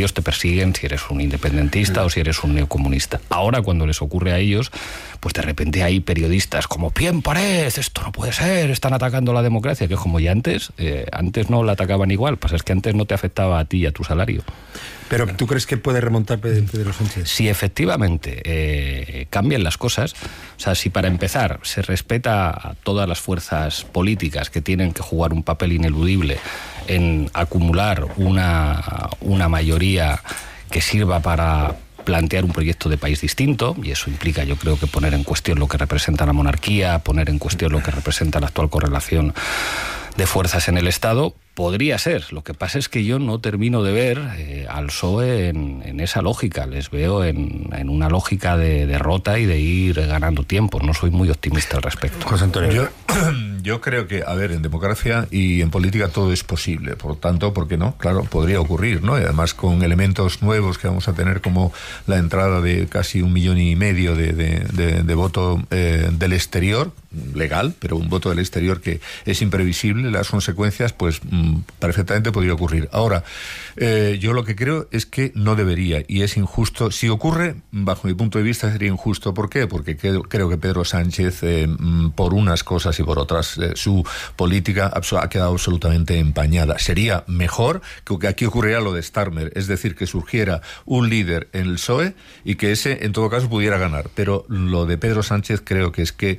medios te persiguen si eres un independentista o si eres un neocomunista. Ahora, cuando les ocurre a ellos, pues de repente hay periodistas como Bien Parés, esto no puede ser, están atacando la democracia, que es como ya antes no la atacaban igual, pues es que antes no te afectaba a ti y a tu salario. Pero ¿tú crees que puede remontar Pedro Sánchez? Si efectivamente cambian las cosas, o sea, si para empezar se respeta a todas las fuerzas políticas que tienen que jugar un papel ineludible en acumular una mayoría que sirva para plantear un proyecto de país distinto, y eso implica, yo creo, que poner en cuestión lo que representa la monarquía, poner en cuestión lo que representa la actual correlación de fuerzas en el Estado, podría ser. Lo que pasa es que yo no termino de ver al PSOE en esa lógica. Les veo en una lógica de derrota y de ir ganando tiempo. No soy muy optimista al respecto. José Antonio. Yo creo que, en democracia y en política todo es posible. Por tanto, ¿por qué no? Claro, podría ocurrir, ¿no? Y además con elementos nuevos que vamos a tener, como la entrada de casi 1,5 millones de voto del exterior, legal, pero un voto del exterior que es imprevisible, las consecuencias, pues perfectamente podría ocurrir. Ahora, yo lo que creo es que no debería, y es injusto. Si ocurre, bajo mi punto de vista, sería injusto. ¿Por qué? Porque creo que Pedro Sánchez, por unas cosas y por otras, su política ha quedado absolutamente empañada. Sería mejor que aquí ocurriera lo de Starmer, es decir, que surgiera un líder en el PSOE y que ese, en todo caso, pudiera ganar. Pero lo de Pedro Sánchez creo que es que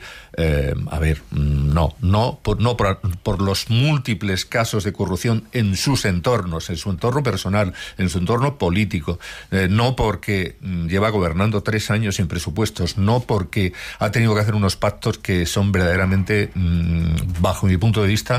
por los múltiples casos de corrupción en sus entornos, en su entorno personal, en su entorno político, no porque lleva gobernando 3 años sin presupuestos, no porque ha tenido que hacer unos pactos que son verdaderamente, bajo mi punto de vista,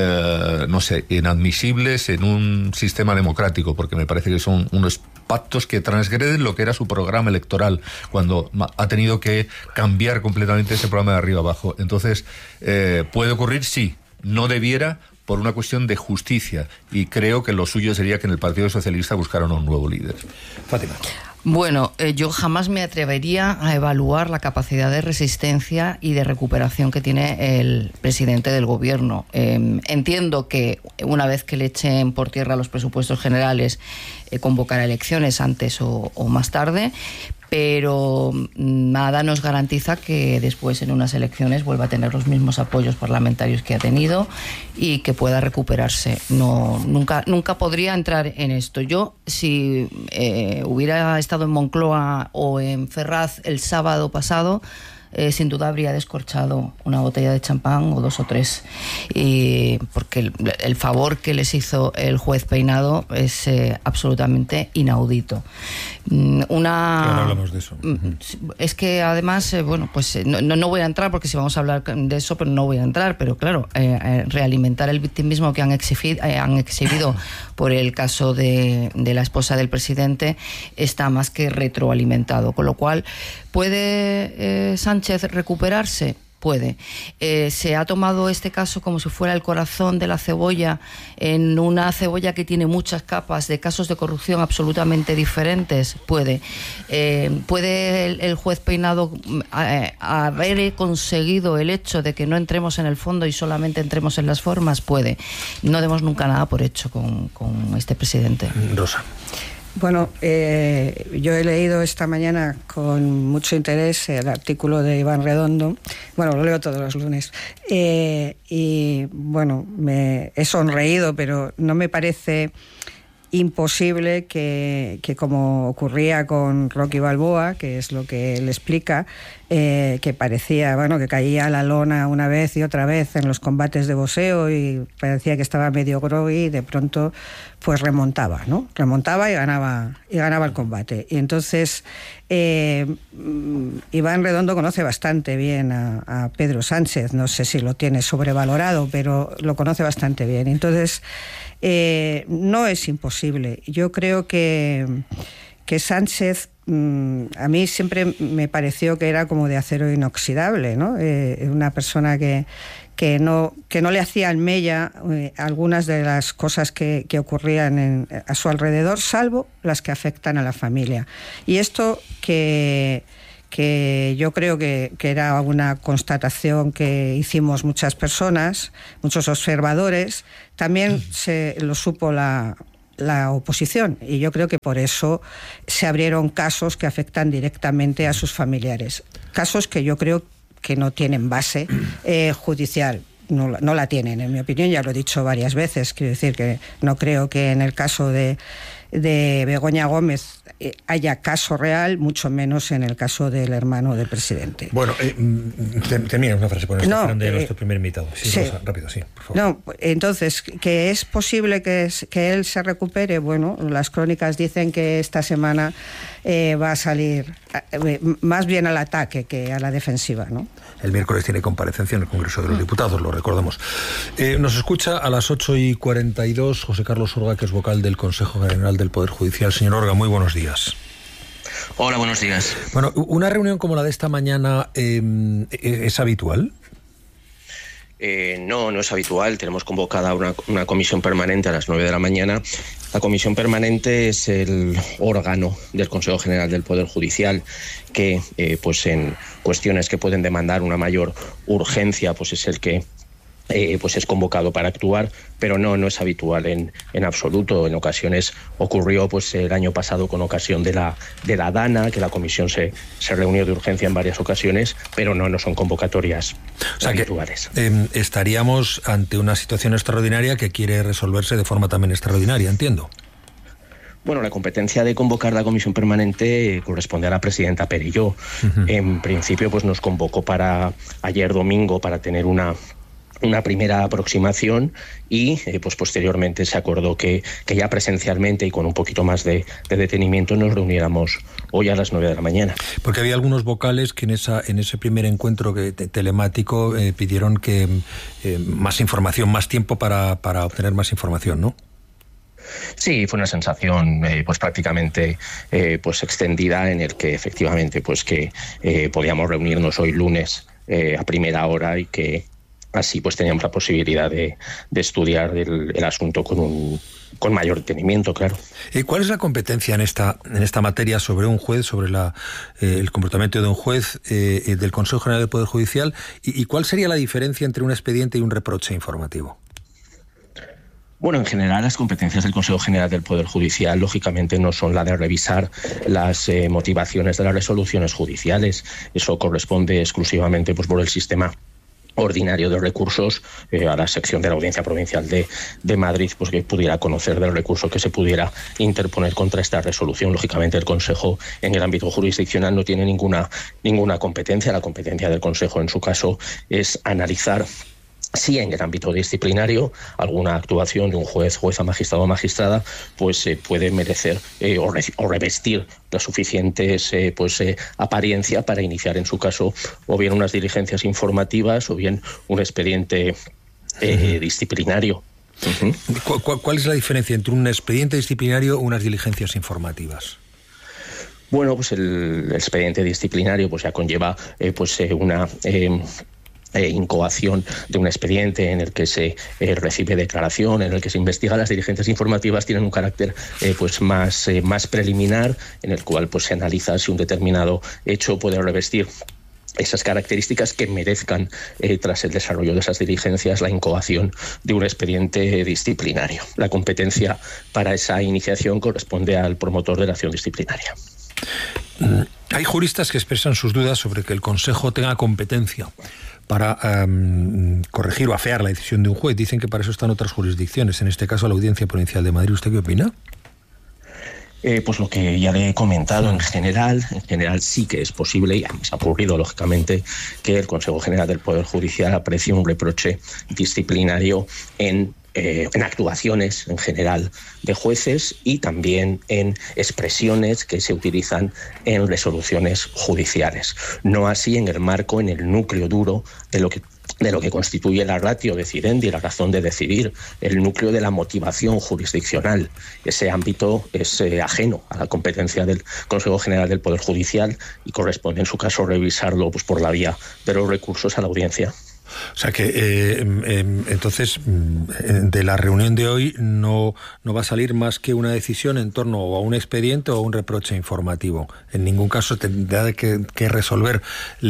inadmisibles en un sistema democrático, porque me parece que son unos pactos que transgreden lo que era su programa electoral, cuando ha tenido que cambiar completamente ese programa de arriba abajo. Entonces, ¿puede ocurrir? Sí. No debiera, por una cuestión de justicia, y creo que lo suyo sería que en el Partido Socialista buscaran un nuevo líder. Fátima. Bueno, yo jamás me atrevería a evaluar la capacidad de resistencia y de recuperación que tiene el presidente del gobierno. Entiendo que una vez que le echen por tierra los presupuestos generales, convocará elecciones antes o más tarde, pero nada nos garantiza que después en unas elecciones vuelva a tener los mismos apoyos parlamentarios que ha tenido y que pueda recuperarse. Nunca podría entrar en esto. Yo, si hubiera estado en Moncloa o en Ferraz el sábado pasado, sin duda habría descorchado una botella de champán o 2 o 3, porque el favor que les hizo el juez Peinado es absolutamente inaudito. Ahora hablamos de eso. Es que además, no voy a entrar, porque si vamos a hablar de eso, pero no voy a entrar, pero claro, realimentar el victimismo que han exhibido por el caso de la esposa del presidente está más que retroalimentado, con lo cual, ¿puede Sánchez recuperarse? Puede. Se ha tomado este caso como si fuera el corazón de la cebolla, en una cebolla que tiene muchas capas de casos de corrupción absolutamente diferentes. Puede. ¿Puede el juez Peinado haber conseguido el hecho de que no entremos en el fondo y solamente entremos en las formas? Puede. No demos nunca nada por hecho con este presidente. Rosa. Bueno, yo he leído esta mañana con mucho interés el artículo de Iván Redondo. Bueno, lo leo todos los lunes. Y bueno, me he sonreído, pero no me parece imposible que como ocurría con Rocky Balboa, que es lo que él explica, que parecía, que caía a la lona una vez y otra vez en los combates de boxeo y parecía que estaba medio groggy, y de pronto pues remontaba y ganaba el combate. Y entonces Iván Redondo conoce bastante bien a Pedro Sánchez, no sé si lo tiene sobrevalorado, pero lo conoce bastante bien. Entonces no es imposible. Yo creo que Sánchez, a mí siempre me pareció que era como de acero inoxidable, ¿no? Una persona que no le hacía mella algunas de las cosas que ocurrían a su alrededor, salvo las que afectan a la familia. Y esto que yo creo que era una constatación que hicimos muchas personas, muchos observadores, también lo supo la la oposición, y yo creo que por eso se abrieron casos que afectan directamente a sus familiares, casos que yo creo que no tienen base judicial. No la tienen, en mi opinión, ya lo he dicho varias veces. Quiero decir que no creo que en el caso de Begoña Gómez haya caso real, mucho menos en el caso del hermano del presidente. Bueno, termina una frase por de nuestro primer invitado. Sí. Rápido, sí, por favor. No, entonces, que es posible que él se recupere. Bueno, las crónicas dicen que esta semana va a salir más bien al ataque que a la defensiva, ¿no? El miércoles tiene comparecencia en el Congreso de los Diputados, lo recordamos. Nos escucha a las 8:42 José Carlos Orga, que es vocal del Consejo General del Poder Judicial. Señor Orga, muy buenos días. Hola, buenos días. Bueno, ¿una reunión como la de esta mañana es habitual? No es habitual. Tenemos convocada una comisión permanente a las 9 de la mañana. La comisión permanente es el órgano del Consejo General del Poder Judicial que, pues en cuestiones que pueden demandar una mayor urgencia, pues es el que pues es convocado para actuar, pero no es habitual en absoluto. En ocasiones ocurrió pues el año pasado con ocasión de la DANA, que la comisión se reunió de urgencia en varias ocasiones, pero no son convocatorias habituales. Que, estaríamos ante una situación extraordinaria que quiere resolverse de forma también extraordinaria, entiendo. Bueno, la competencia de convocar la comisión permanente corresponde a la presidenta Perelló. Uh-huh. En principio pues nos convocó para ayer domingo para tener una primera aproximación y pues posteriormente se acordó que ya presencialmente y con un poquito más de detenimiento nos reuniéramos hoy a las 9 de la mañana. Porque había algunos vocales que en ese primer encuentro telemático pidieron que más información, más tiempo para obtener más información, ¿no? Sí, fue una sensación pues prácticamente pues extendida, en el que efectivamente pues que podíamos reunirnos hoy lunes a primera hora y que así pues teníamos la posibilidad de estudiar el asunto con mayor detenimiento, claro. ¿Cuál es la competencia en esta materia sobre un juez, sobre el comportamiento de un juez del Consejo General del Poder Judicial? ¿Y cuál sería la diferencia entre un expediente y un reproche informativo? Bueno, en general las competencias del Consejo General del Poder Judicial lógicamente no son la de revisar las motivaciones de las resoluciones judiciales. Eso corresponde exclusivamente pues por el sistema ordinario de recursos a la sección de la Audiencia Provincial de Madrid, pues que pudiera conocer del recurso que se pudiera interponer contra esta resolución. Lógicamente el Consejo en el ámbito jurisdiccional no tiene ninguna competencia. La competencia del Consejo en su caso es analizar si en el ámbito disciplinario alguna actuación de un juez, jueza, magistrado o magistrada pues puede merecer o revestir la suficientes apariencia para iniciar en su caso o bien unas diligencias informativas o bien un expediente disciplinario. Uh-huh. ¿Cuál es la diferencia entre un expediente disciplinario o unas diligencias informativas? Bueno, pues el expediente disciplinario pues ya conlleva una incoación de un expediente en el que se recibe declaración, en el que se investiga. Las diligencias informativas tienen un carácter más preliminar, en el cual pues se analiza si un determinado hecho puede revestir esas características que merezcan, tras el desarrollo de esas diligencias, la incoación de un expediente disciplinario. La competencia para esa iniciación corresponde al promotor de la acción disciplinaria. Hay juristas que expresan sus dudas sobre que el Consejo tenga competencia para corregir o afear la decisión de un juez. Dicen que para eso están otras jurisdicciones, en este caso la Audiencia Provincial de Madrid. ¿Usted qué opina? Pues lo que ya le he comentado, en general sí que es posible, y además ha ocurrido lógicamente, que el Consejo General del Poder Judicial aprecie un reproche disciplinario en actuaciones en general de jueces y también en expresiones que se utilizan en resoluciones judiciales. No así en el marco, en el núcleo duro de lo que constituye la ratio decidendi, la razón de decidir, el núcleo de la motivación jurisdiccional. Ese ámbito es ajeno a la competencia del Consejo General del Poder Judicial y corresponde en su caso revisarlo pues por la vía de los recursos a la audiencia. O sea que entonces de la reunión de hoy no va a salir más que una decisión en torno a un expediente o a un reproche informativo. En ningún caso tendrá que resolver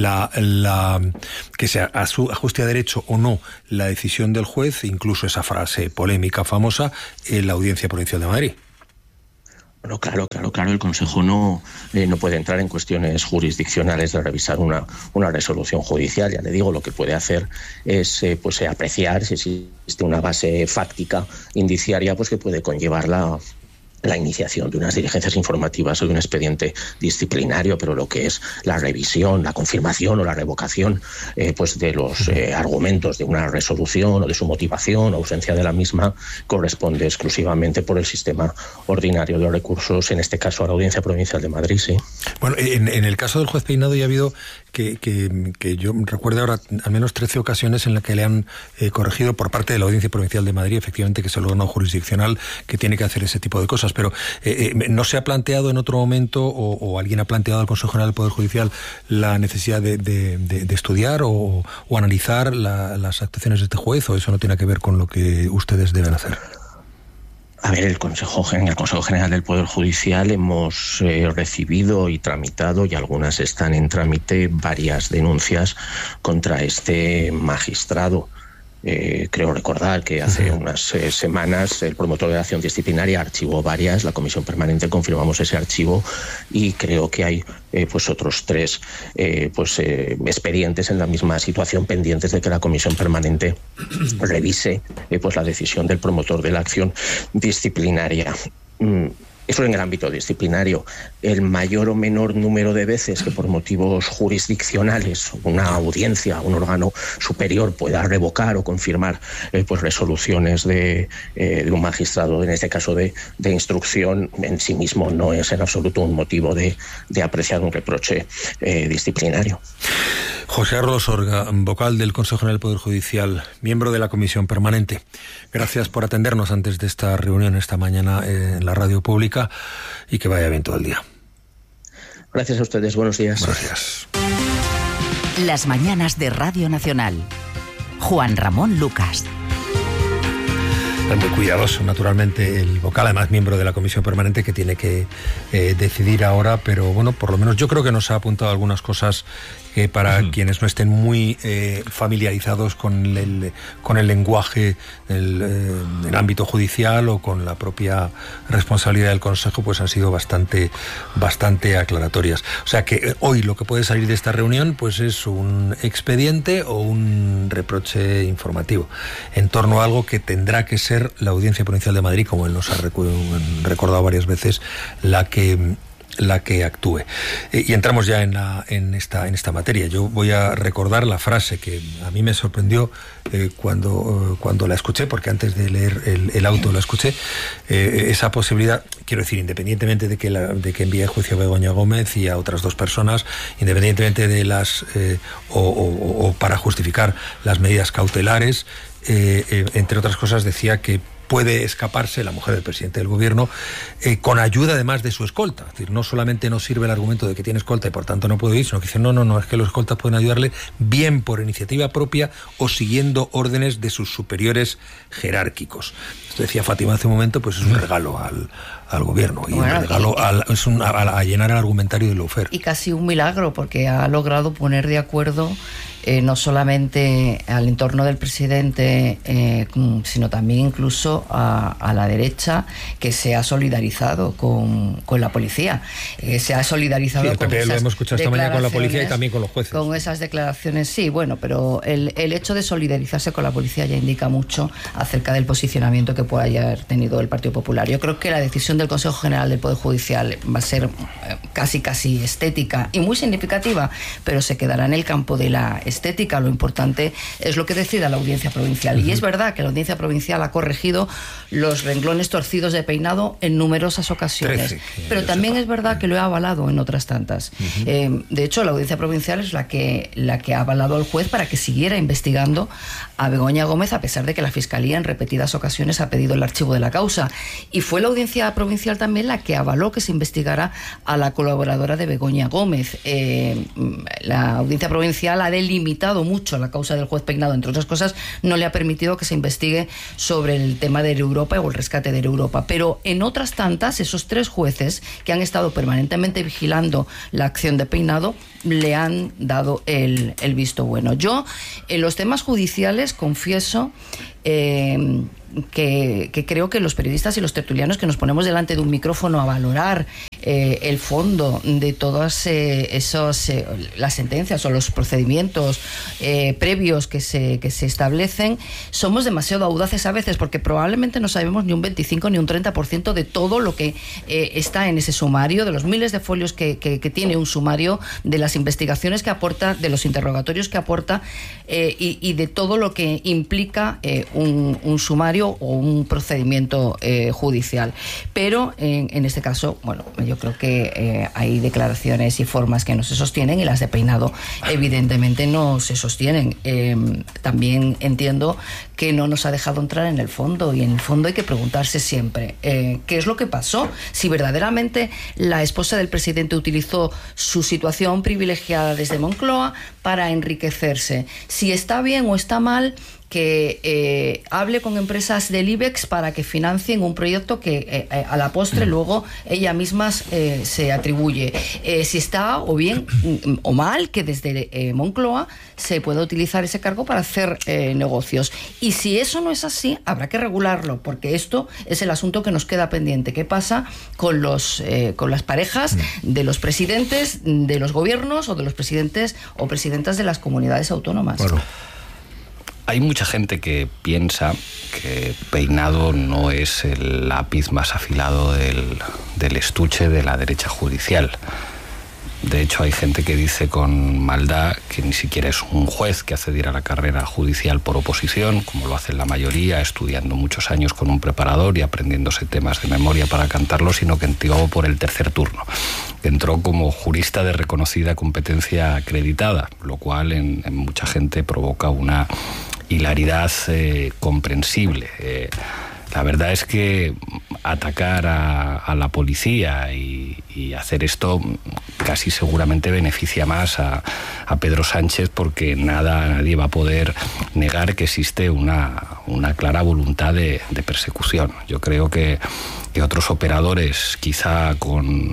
que se ajuste a derecho o no la decisión del juez, incluso esa frase polémica famosa en la Audiencia Provincial de Madrid. Bueno, claro, el Consejo no puede entrar en cuestiones jurisdiccionales de revisar una resolución judicial. Ya le digo, lo que puede hacer es apreciar si existe una base fáctica indiciaria que puede conllevar la iniciación de unas diligencias informativas o de un expediente disciplinario, pero lo que es la revisión, la confirmación o la revocación de los argumentos de una resolución o de su motivación o ausencia de la misma corresponde exclusivamente por el sistema ordinario de recursos, en este caso a la Audiencia Provincial de Madrid, sí. Bueno, en el caso del juez Peinado ya ha habido que yo recuerdo ahora al menos 13 ocasiones en las que le han corregido por parte de la Audiencia Provincial de Madrid, efectivamente, que es el órgano jurisdiccional que tiene que hacer ese tipo de cosas, pero ¿no se ha planteado en otro momento o alguien ha planteado al Consejo General del Poder Judicial la necesidad de estudiar o analizar las actuaciones de este juez, o eso no tiene que ver con lo que ustedes deben hacer? A ver, en el Consejo General del Poder Judicial hemos recibido y tramitado, y algunas están en trámite, varias denuncias contra este magistrado. Creo recordar que hace unas semanas el promotor de la acción disciplinaria archivó varias, la Comisión Permanente confirmamos ese archivo, y creo que hay otros 3 expedientes en la misma situación pendientes de que la Comisión Permanente revise la decisión del promotor de la acción disciplinaria. Eso en el ámbito disciplinario. El mayor o menor número de veces que por motivos jurisdiccionales una audiencia, un órgano superior pueda revocar o confirmar resoluciones de un magistrado, en este caso de instrucción, en sí mismo no es en absoluto un motivo de apreciar un reproche disciplinario. José Carlos Orga, vocal del Consejo General del Poder Judicial, miembro de la Comisión Permanente. Gracias por atendernos antes de esta reunión esta mañana en la radio pública, y que vaya bien todo el día. Gracias a ustedes, buenos días. Gracias. Las mañanas de Radio Nacional. Juan Ramón Lucas. Es muy cuidadoso, naturalmente, el vocal, además miembro de la Comisión Permanente, que tiene que decidir ahora, pero bueno, por lo menos yo creo que nos ha apuntado algunas cosas que para quienes no estén muy familiarizados con el lenguaje del ámbito judicial o con la propia responsabilidad del Consejo, pues han sido bastante aclaratorias. O sea que hoy lo que puede salir de esta reunión pues es un expediente o un reproche informativo en torno a algo que tendrá que ser la Audiencia Provincial de Madrid, como él nos ha recordado varias veces, la que actúe. Y entramos ya en esta materia. Yo voy a recordar la frase que a mí me sorprendió cuando la escuché, porque antes de leer el auto la escuché, esa posibilidad, quiero decir, independientemente de que envíe a juicio a Begoña Gómez y a otras 2 personas, independientemente de las o para justificar las medidas cautelares, entre otras cosas decía que puede escaparse la mujer del presidente del gobierno con ayuda además de su escolta. Es decir, no solamente nos sirve el argumento de que tiene escolta y por tanto no puede ir, sino que dice no, es que los escoltas pueden ayudarle bien por iniciativa propia o siguiendo órdenes de sus superiores jerárquicos. Esto decía Fátima hace un momento, pues es un regalo al gobierno y un regalo a llenar el argumentario de Lawfare. Y casi un milagro, porque ha logrado poner de acuerdo no solamente al entorno del presidente, sino también incluso a la derecha, que se ha solidarizado con la policía. Se ha solidarizado sí, el PP con lo hemos escuchado esta mañana con la policía y también con los jueces. Con esas declaraciones, sí, bueno, pero el hecho de solidarizarse con la policía ya indica mucho acerca del posicionamiento que pueda haber tenido el Partido Popular. Yo creo que la decisión del Consejo General del Poder Judicial va a ser casi estética y muy significativa, pero se quedará en el campo de la estética. Lo importante es lo que decida la Audiencia Provincial. Y es verdad que la Audiencia Provincial ha corregido los renglones torcidos de Peinado en numerosas ocasiones, pero también es verdad que lo ha avalado en otras tantas. De hecho, la Audiencia Provincial es la que ha avalado al juez para que siguiera investigando a Begoña Gómez, a pesar de que la Fiscalía en repetidas ocasiones ha pedido el archivo de la causa. Y fue la Audiencia Provincial también la que avaló que se investigara a la colaboración colaboradora de Begoña Gómez. La Audiencia Provincial ha delimitado mucho la causa del juez Peinado, entre otras cosas, no le ha permitido que se investigue sobre el tema de Europa o el rescate de Europa. Pero en otras tantas, esos 3 jueces que han estado permanentemente vigilando la acción de Peinado le han dado el visto bueno. Yo, en los temas judiciales, confieso que creo que los periodistas y los tertulianos que nos ponemos delante de un micrófono a valorar el fondo de todas las sentencias o los procedimientos previos que se establecen, somos demasiado audaces a veces, porque probablemente no sabemos ni un 25 ni un 30% de todo lo que está en ese sumario, de los miles de folios que tiene un sumario, de las investigaciones que aporta, de los interrogatorios que aporta y de todo lo que implica un sumario o un procedimiento judicial. Pero en este caso, bueno, yo creo que hay declaraciones y formas que no se sostienen, y las de Peinado evidentemente no se sostienen. También entiendo que no nos ha dejado entrar en el fondo, y en el fondo hay que preguntarse siempre qué es lo que pasó, si verdaderamente la esposa del presidente utilizó su situación privilegiada desde Moncloa para enriquecerse, si está bien o está mal que hable con empresas del IBEX para que financien un proyecto que a la postre luego ella misma se atribuye. Si está o bien o mal que desde Moncloa se pueda utilizar ese cargo para hacer negocios. Y si eso no es así, habrá que regularlo, porque esto es el asunto que nos queda pendiente. ¿Qué pasa con las parejas de los presidentes de los gobiernos o de los presidentes o presidentas de las comunidades autónomas? Bueno. Hay mucha gente que piensa que Peinado no es el lápiz más afilado del estuche de la derecha judicial. De hecho, hay gente que dice con maldad que ni siquiera es un juez que accediera a la carrera judicial por oposición, como lo hacen la mayoría, estudiando muchos años con un preparador y aprendiéndose temas de memoria para cantarlo, sino que entró por el tercer turno, que entró como jurista de reconocida competencia acreditada, lo cual en mucha gente provoca una hilaridad comprensible. La verdad es que atacar a la policía y hacer esto casi seguramente beneficia más a Pedro Sánchez, porque nadie va a poder negar que existe una clara voluntad de persecución. Yo creo que otros operadores, quizá con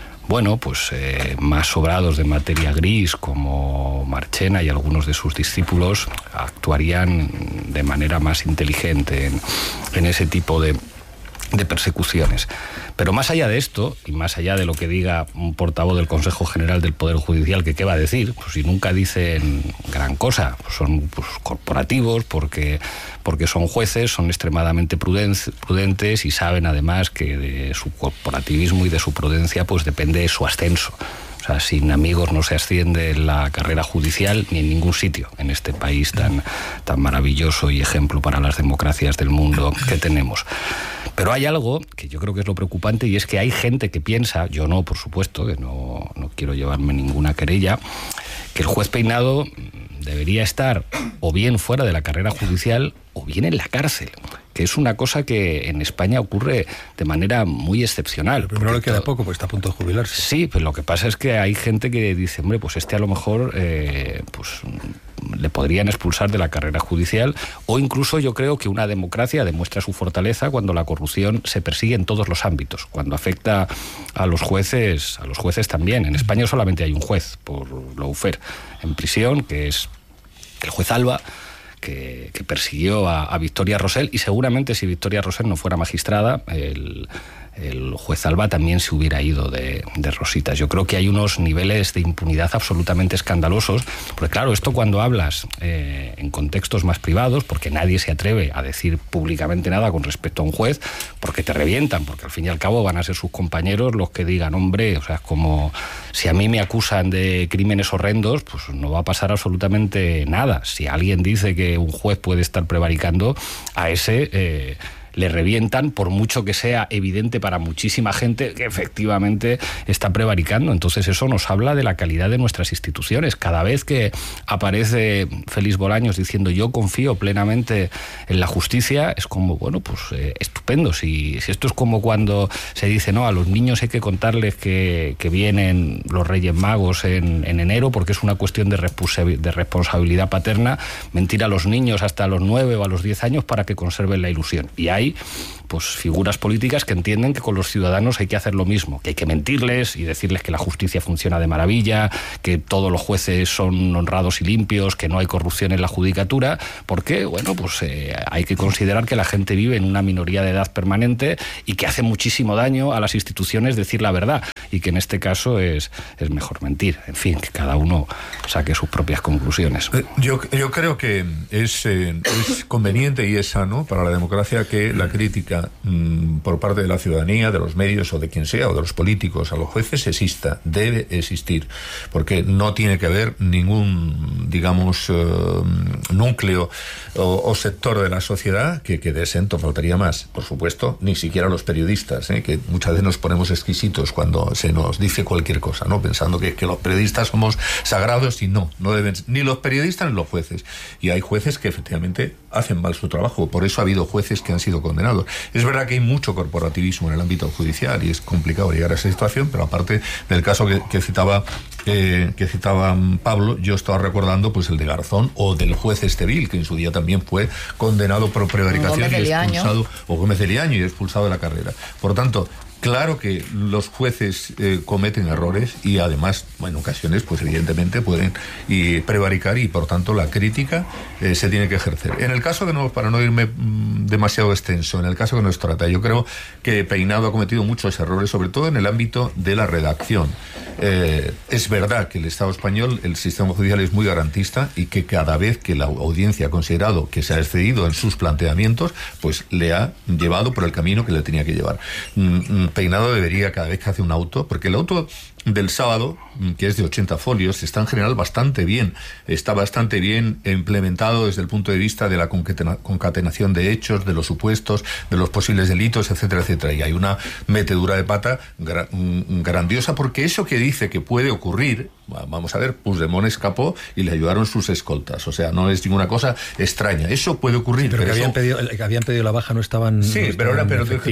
más sobrados de materia gris, como Marchena y algunos de sus discípulos, actuarían de manera más inteligente en ese tipo de persecuciones. Pero más allá de esto, y más allá de lo que diga un portavoz del Consejo General del Poder Judicial, que qué va a decir, pues si nunca dicen gran cosa, pues son corporativos, porque son jueces, son extremadamente prudentes y saben además que de su corporativismo y de su prudencia pues depende su ascenso. O sea, sin amigos no se asciende en la carrera judicial ni en ningún sitio en este país tan maravilloso y ejemplo para las democracias del mundo que tenemos. Pero hay algo que yo creo que es lo preocupante, y es que hay gente que piensa, yo no, por supuesto, que no quiero llevarme ninguna querella, que el juez Peinado debería estar o bien fuera de la carrera judicial o bien en la cárcel, que es una cosa que en España ocurre de manera muy excepcional. Pero primero le queda poco, porque está a punto de jubilarse. Sí, pero lo que pasa es que hay gente que dice, hombre, pues a lo mejor le podrían expulsar de la carrera judicial, o incluso yo creo que una democracia demuestra su fortaleza cuando la corrupción se persigue en todos los ámbitos, cuando afecta a los jueces también. En España solamente hay un juez por lawfare en prisión, que es el juez Alba, que persiguió a Victoria Rosell, y seguramente si Victoria Rosell no fuera magistrada, el juez Alba también se hubiera ido de rositas. Yo creo que hay unos niveles de impunidad absolutamente escandalosos, porque claro, esto cuando hablas en contextos más privados, porque nadie se atreve a decir públicamente nada con respecto a un juez, porque te revientan, porque al fin y al cabo van a ser sus compañeros los que digan, hombre, o sea, es como si a mí me acusan de crímenes horrendos, pues no va a pasar absolutamente nada. Si alguien dice que un juez puede estar prevaricando, a ese le revientan, por mucho que sea evidente para muchísima gente que efectivamente está prevaricando. Entonces eso nos habla de la calidad de nuestras instituciones. Cada vez que aparece Félix Bolaños diciendo yo confío plenamente en la justicia, es como, bueno, pues estupendo. Si esto es como cuando se dice, no, a los niños hay que contarles que vienen los Reyes Magos en enero porque es una cuestión de responsabilidad paterna, mentir a los niños hasta los 9 o a los 10 años para que conserven la ilusión. Y hay pues figuras políticas que entienden que con los ciudadanos hay que hacer lo mismo, que hay que mentirles y decirles que la justicia funciona de maravilla, que todos los jueces son honrados y limpios, que no hay corrupción en la judicatura, porque, bueno, pues hay que considerar que la gente vive en una minoría de edad permanente y que hace muchísimo daño a las instituciones decir la verdad, y que en este caso es mejor mentir. En fin, que cada uno saque sus propias conclusiones. Yo creo que es conveniente y es sano para la democracia que la crítica por parte de la ciudadanía, de los medios o de quien sea, o de los políticos a los jueces exista, debe existir, porque no tiene que haber ningún, digamos, núcleo o sector de la sociedad que quede exento, faltaría más. Por supuesto, ni siquiera los periodistas, que muchas veces nos ponemos exquisitos cuando se nos dice cualquier cosa, ¿no? Pensando que los periodistas somos sagrados, y no deben, ni los periodistas ni los jueces. Y hay jueces que efectivamente hacen mal su trabajo, por eso ha habido jueces que han sido condenados. Es verdad que hay mucho corporativismo en el ámbito judicial y es complicado llegar a esa situación, pero aparte del caso que citaba Pablo, yo estaba recordando pues el de Garzón o del juez Estevil, que en su día también fue condenado por prevaricación o Gómez de Liaño y expulsado de la carrera. Por tanto, claro que los jueces cometen errores y además, en ocasiones, pues evidentemente pueden prevaricar, y por tanto la crítica se tiene que ejercer. En el caso que para no irme demasiado extenso, en el caso que nos trata, yo creo que Peinado ha cometido muchos errores, sobre todo en el ámbito de la redacción. Es verdad que el Estado español, el sistema judicial es muy garantista, y que cada vez que la audiencia ha considerado que se ha excedido en sus planteamientos, pues le ha llevado por el camino que le tenía que llevar. Peinado debería, cada vez que hace un auto, porque el auto del sábado, que es de 80 folios, está en general bastante bien, está bastante bien implementado desde el punto de vista de la concatenación de hechos, de los supuestos, de los posibles delitos, etcétera, etcétera. Y hay una metedura de pata grandiosa, porque eso que dice que puede ocurrir, vamos a ver, Puigdemont escapó y le ayudaron sus escoltas, o sea, no es ninguna cosa extraña, eso puede ocurrir. Pero que habían pedido la baja no estaban... Sí, no pero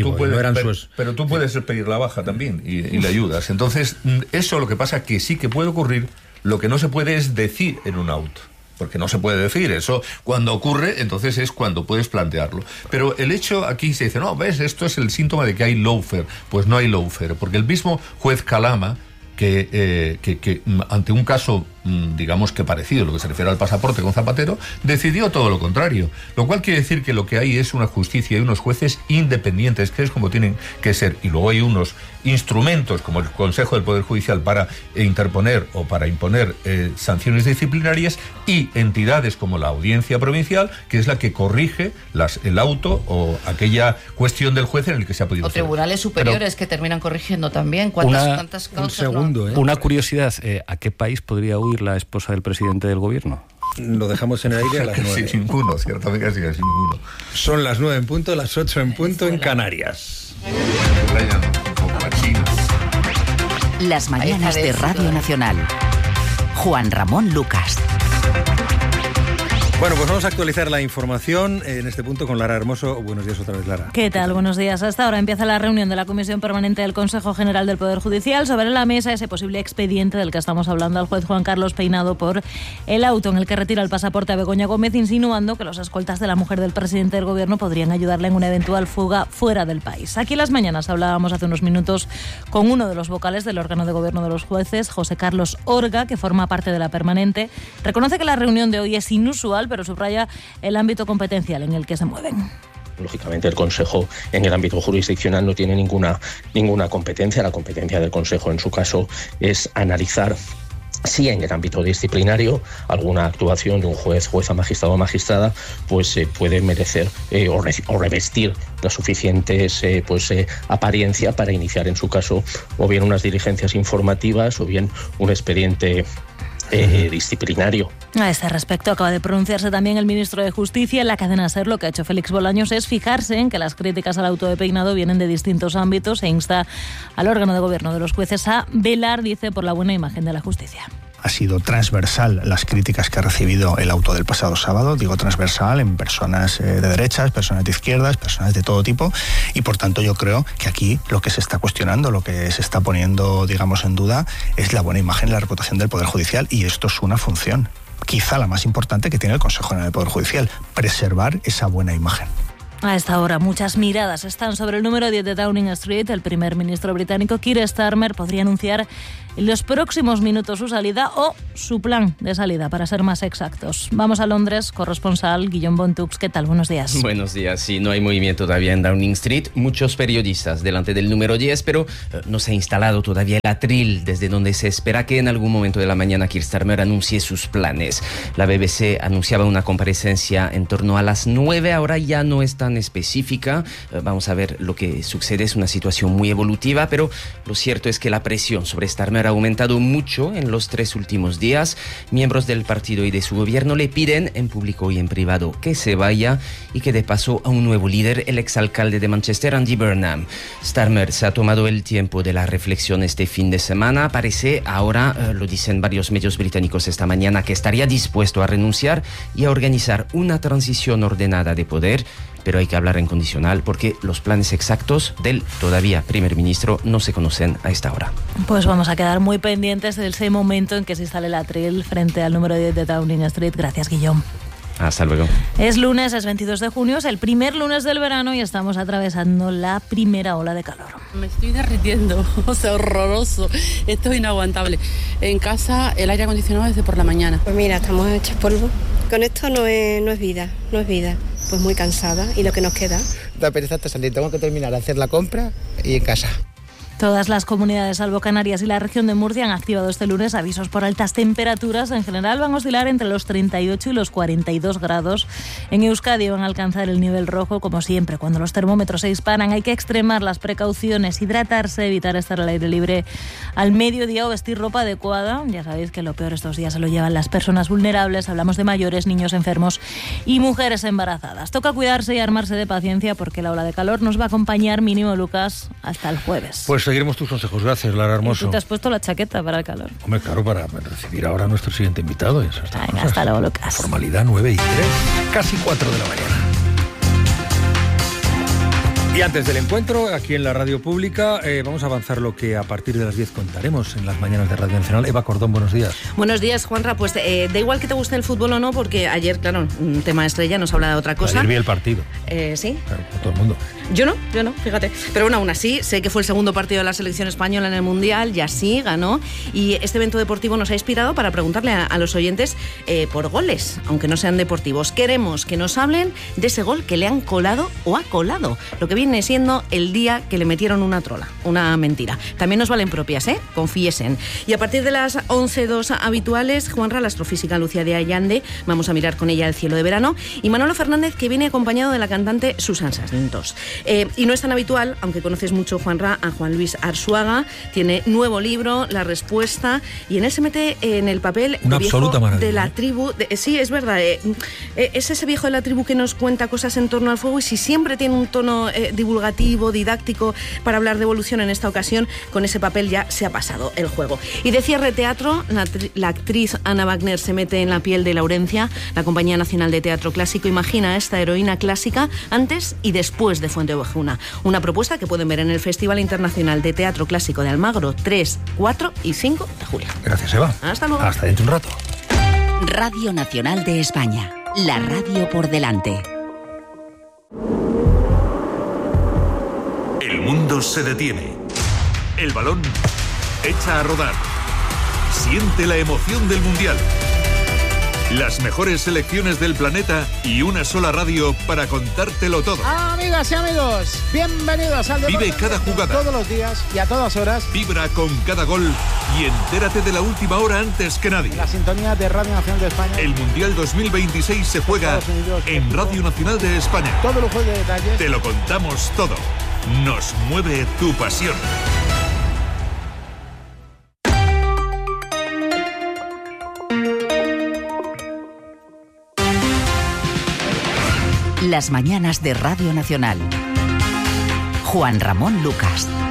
tú no puedes pedir la baja también y le ayudas. Entonces, eso lo que pasa que sí que puede ocurrir, lo que no se puede es decir en un auto. Porque no se puede decir eso. Cuando ocurre, entonces es cuando puedes plantearlo. Pero el hecho aquí se dice, no, ves, esto es el síntoma de que hay lawfare. Pues no hay lawfare, porque el mismo juez Calama, que ante un caso, digamos que parecido, lo que se refiere al pasaporte con Zapatero, decidió todo lo contrario. Lo cual quiere decir que lo que hay es una justicia y unos jueces independientes, que es como tienen que ser. Y luego hay unos instrumentos, como el Consejo del Poder Judicial, para interponer o para imponer sanciones disciplinarias, y entidades como la Audiencia Provincial, que es la que corrige el auto o aquella cuestión del juez en el que se ha podido hacer. O tribunales superiores que terminan corrigiendo también. ¿Cuántas causas? Una curiosidad, ¿a qué país podría huir la esposa del presidente del gobierno? Lo dejamos en el aire a las 9. Sin ninguno, ciertamente casi sin ninguno. Son las 9 en punto, las 8 en punto en Canarias. Las mañanas de Radio Nacional. Juan Ramón Lucas. Bueno, pues vamos a actualizar la información en este punto con Lara Hermoso. Buenos días otra vez, Lara. ¿Qué tal? Buenos días. Hasta ahora empieza la reunión de la Comisión Permanente del Consejo General del Poder Judicial. Sobre la mesa ese posible expediente del que estamos hablando al juez Juan Carlos Peinado por el auto en el que retira el pasaporte a Begoña Gómez, insinuando que los escoltas de la mujer del presidente del gobierno podrían ayudarle en una eventual fuga fuera del país. Aquí en Las Mañanas hablábamos hace unos minutos con uno de los vocales del órgano de gobierno de los jueces, José Carlos Orga, que forma parte de la permanente. Reconoce que la reunión de hoy es inusual, pero subraya el ámbito competencial en el que se mueven. Lógicamente el Consejo en el ámbito jurisdiccional no tiene ninguna competencia. La competencia del Consejo en su caso es analizar si en el ámbito disciplinario alguna actuación de un juez, jueza, magistrado o magistrada pues puede merecer o revestir las suficientes apariencia para iniciar en su caso o bien unas diligencias informativas o bien un expediente disciplinario. A este respecto acaba de pronunciarse también el ministro de Justicia. En la cadena SER lo que ha hecho Félix Bolaños es fijarse en que las críticas al auto de Peinado vienen de distintos ámbitos e insta al órgano de gobierno de los jueces a velar, dice, por la buena imagen de la justicia. Ha sido transversal las críticas que ha recibido el auto del pasado sábado, digo transversal en personas de derechas, personas de izquierdas, personas de todo tipo, y por tanto yo creo que aquí lo que se está cuestionando, lo que se está poniendo, digamos, en duda es la buena imagen y la reputación del Poder Judicial, y esto es una función, quizá la más importante que tiene el Consejo General del Poder Judicial, preservar esa buena imagen. A esta hora muchas miradas están sobre el número 10 de Downing Street. El primer ministro británico Keir Starmer podría anunciar en los próximos minutos su salida o su plan de salida, para ser más exactos. Vamos a Londres, corresponsal Guillaume Bontux. ¿Qué tal? Buenos días. Buenos días. Sí, no hay movimiento todavía en Downing Street. Muchos periodistas delante del número 10, pero no se ha instalado todavía el atril desde donde se espera que en algún momento de la mañana Keir Starmer anuncie sus planes. La BBC anunciaba una comparecencia en torno a las 9, ahora ya no es tan específica. Vamos a ver lo que sucede. Es una situación muy evolutiva, pero lo cierto es que la presión sobre Starmer ha aumentado mucho en los 3 últimos días. Miembros del partido y de su gobierno le piden en público y en privado que se vaya y que dé paso a un nuevo líder, el exalcalde de Manchester, Andy Burnham. Starmer se ha tomado el tiempo de la reflexión este fin de semana. Parece ahora, lo dicen varios medios británicos esta mañana, que estaría dispuesto a renunciar y a organizar una transición ordenada de poder. Pero hay que hablar en condicional porque los planes exactos del todavía primer ministro no se conocen a esta hora. Pues vamos a quedar muy pendientes de ese momento en que se instale el atril frente al número 10 de Downing Street. Gracias, Guillaume. Hasta luego. Es lunes, es 22 de junio, es el primer lunes del verano y estamos atravesando la primera ola de calor. Me estoy derritiendo, o sea, horroroso. Esto es inaguantable. En casa el aire acondicionado desde por la mañana. Pues mira, estamos hechos polvo. Con esto no es vida, no es vida. Pues muy cansada y lo que nos queda. Da pereza hasta salir, tengo que terminar de hacer la compra y en casa. Todas las comunidades, salvo Canarias y la región de Murcia, han activado este lunes avisos por altas temperaturas. En general van a oscilar entre los 38 y los 42 grados. En Euskadi van a alcanzar el nivel rojo, como siempre. Cuando los termómetros se disparan hay que extremar las precauciones, hidratarse, evitar estar al aire libre al mediodía o vestir ropa adecuada. Ya sabéis que lo peor estos días se lo llevan las personas vulnerables. Hablamos de mayores, niños enfermos y mujeres embarazadas. Toca cuidarse y armarse de paciencia porque la ola de calor nos va a acompañar, mínimo, Lucas, hasta el jueves. Pues seguiremos tus consejos. Gracias, Lara Hermoso. ¿Y tú te has puesto la chaqueta para el calor? Hombre, claro, para recibir ahora a nuestro siguiente invitado. Eso está. Venga, hasta luego, Lucas. Formalidad 9:03, casi 4 de la mañana. Y antes del encuentro, aquí en la radio pública, vamos a avanzar lo que a partir de las 10 contaremos en las mañanas de Radio Nacional. Eva Cordón, buenos días. Buenos días, Juanra. Pues da igual que te guste el fútbol o no, porque ayer, claro, un tema estrella nos habla de otra cosa. Ayer vi el partido. ¿Sí? Claro, con todo el mundo. Yo no, fíjate. Pero bueno, aún así, sé que fue el segundo partido de la selección española en el Mundial, ya sí, ganó. Y este evento deportivo nos ha inspirado para preguntarle a los oyentes por goles, aunque no sean deportivos. Queremos que nos hablen de ese gol que le han colado o ha colado, lo que viene siendo el día que le metieron una trola, una mentira. También nos valen propias, confiesen. Y a partir de las 11:02 habituales, Juanra, la astrofísica Lucía de Allande, vamos a mirar con ella el cielo de verano, y Manolo Fernández, que viene acompañado de la cantante Susan Sarmientos. Y no es tan habitual, aunque conoces mucho, Juanra, a Juan Luis Arzuaga. Tiene nuevo libro, La Respuesta, y en él se mete en el papel una absoluta maravilla de la tribu. Sí, es verdad. Es ese viejo de la tribu que nos cuenta cosas en torno al fuego, y si siempre tiene un tono divulgativo, didáctico, para hablar de evolución, en esta ocasión, con ese papel ya se ha pasado el juego. Y de cierre, teatro, la actriz Ana Wagner se mete en la piel de Laurencia. La Compañía Nacional de Teatro Clásico imagina a esta heroína clásica antes y después de Fuenteovejuna. Una propuesta que pueden ver en el Festival Internacional de Teatro Clásico de Almagro 3, 4 y 5 de julio. Gracias, Eva. Hasta luego. Hasta dentro de un rato. Radio Nacional de España. La radio por delante. El mundo se detiene. El balón echa a rodar. Siente la emoción del Mundial. Las mejores selecciones del planeta y una sola radio para contártelo todo. Amigas y amigos, bienvenidos al deporte. Vive cada jugada. Todos los días y a todas horas. Vibra con cada gol y entérate de la última hora antes que nadie. La sintonía de Radio Nacional de España. El Mundial 2026 se juega en Radio Nacional de España. Todo lujo de detalles. Te lo contamos todo. Nos mueve tu pasión. Las mañanas de Radio Nacional. Juan Ramón Lucas.